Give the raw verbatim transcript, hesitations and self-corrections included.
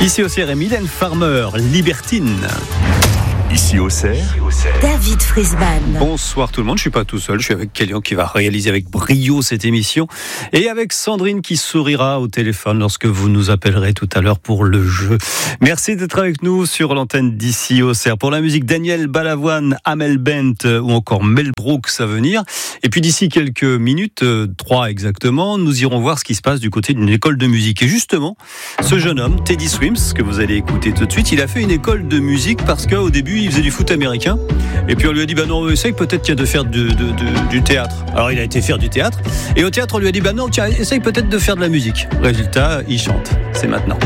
Ici au C R, Mylène Farmer, Libertine. Ici au C R, David Friesman. Bonsoir tout le monde, je ne suis pas tout seul, je suis avec Kélian qui va réaliser avec brio cette émission et avec Sandrine qui sourira au téléphone lorsque vous nous appellerez tout à l'heure pour le jeu. Merci d'être avec nous sur l'antenne d'Ici au C R. Pour la musique, Daniel Balavoine, Amel Bent ou encore Mel Brooks à venir. Et puis d'ici quelques minutes, euh, trois exactement, nous irons voir ce qui se passe du côté d'une école de musique. Et justement, ce jeune homme, Teddy Swims, que vous allez écouter tout de suite, il a fait une école de musique parce qu'au début, il faisait du foot américain. Et puis on lui a dit, bah non, essaye peut-être de faire de, de, de, du théâtre. Alors il a été faire du théâtre. Et au théâtre, on lui a dit, bah non, tiens, essaye peut-être de faire de la musique. Résultat, il chante. C'est maintenant.